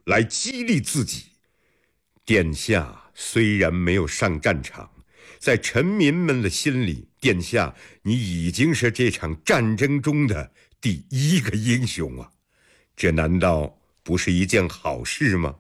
来激励自己。殿下虽然没有上战场，在臣民们的心里，殿下你已经是这场战争中的第一个英雄啊，这难道不是一件好事吗？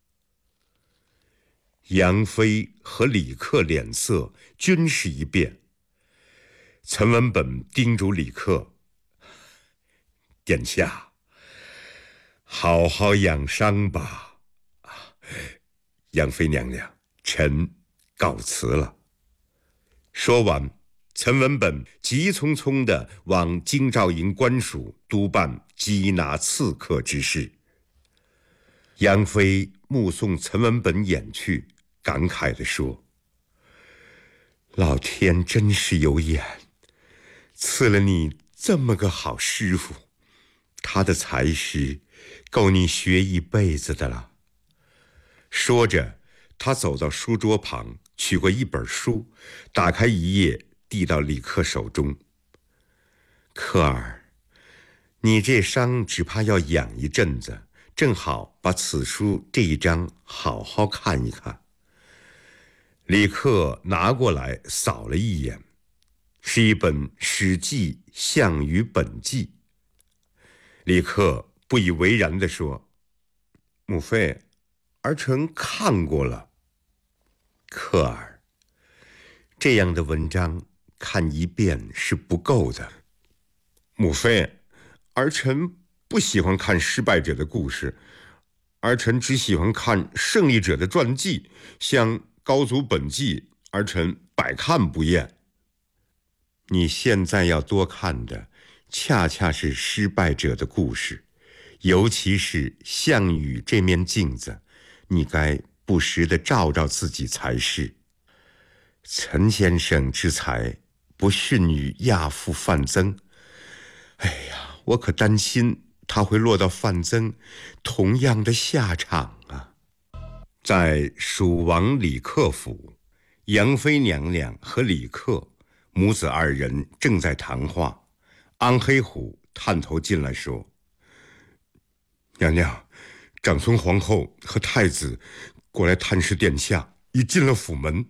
杨妃和李克脸色均是一变。岑文本叮嘱李克：殿下，好好养伤吧。杨妃娘娘，臣告辞了。说完，岑文本急匆匆地往京兆营官署督办缉拿刺客之事。杨妃目送岑文本远去，感慨地说：老天真是有眼，赐了你这么个好师傅，他的才识够你学一辈子的了。说着，他走到书桌旁，取过一本书，打开一页，递到李克手中。克儿，你这伤只怕要养一阵子，正好把此书这一章好好看一看。李克拿过来扫了一眼，是一本《史记·项羽本纪》。李克不以为然地说：母妃，儿臣看过了。克儿，这样的文章看一遍是不够的。母妃，儿臣不喜欢看失败者的故事，儿臣只喜欢看胜利者的传记，像高祖本纪，儿臣百看不厌。你现在要多看的，恰恰是失败者的故事，尤其是项羽这面镜子，你该不时地照照自己才是。岑先生之才，不逊于亚父范增。哎呀，我可担心他会落到范增同样的下场啊。在蜀王李克府，杨妃娘娘和李克母子二人正在谈话。安黑虎探头进来说：娘娘，长孙皇后和太子过来探视殿下，已进了府门。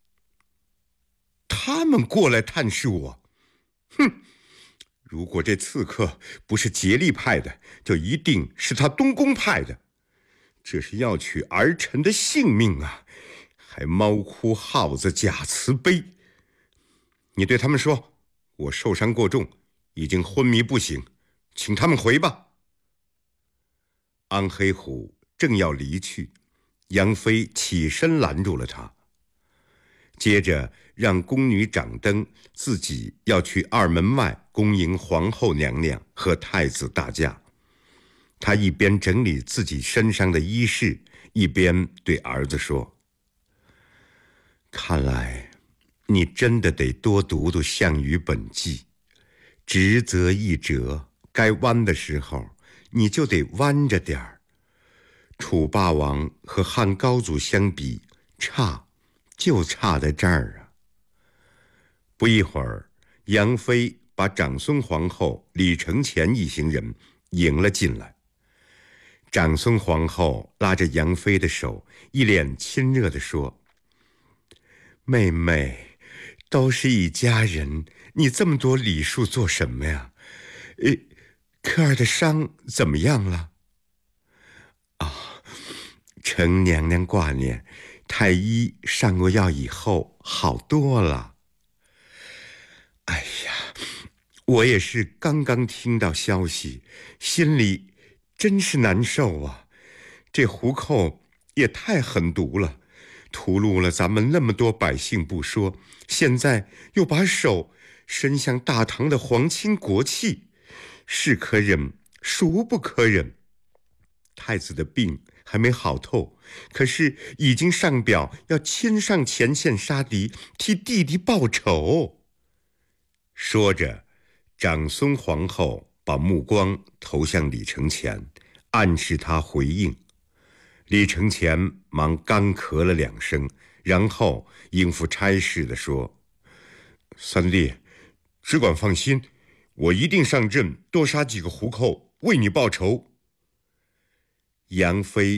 他们过来探视我？哼！如果这刺客不是竭力派的，就一定是他东宫派的。这是要取儿臣的性命啊，还猫哭耗子假慈悲。你对他们说，我受伤过重，已经昏迷不醒，请他们回吧。安黑虎正要离去，杨妃起身拦住了他，接着让宫女掌灯自己要去二门外恭迎皇后娘娘和太子大驾。他一边整理自己身上的衣饰，一边对儿子说：看来你真的得多读读《项羽本纪》，直则一折，该弯的时候你就得弯着点儿。楚霸王和汉高祖相比，差就差在这儿啊。不一会儿，杨妃把长孙皇后、李承乾一行人迎了进来。长孙皇后拉着杨妃的手，一脸亲热地说：妹妹，都是一家人，你这么多礼数做什么呀？克儿的伤怎么样了？程娘娘挂念，太医上过药以后好多了。哎呀，我也是刚刚听到消息，心里真是难受啊。这胡寇也太狠毒了，屠戮了咱们那么多百姓不说，现在又把手伸向大唐的皇亲国戚，是可忍，孰不可忍。太子的病还没好透，可是已经上表要亲上前线杀敌，替弟弟报仇。说着，长孙皇后把目光投向李承乾，暗示他回应。李承乾忙干咳了2声，然后应付差事地说：三弟，只管放心，我一定上阵多杀几个胡寇，为你报仇。杨妃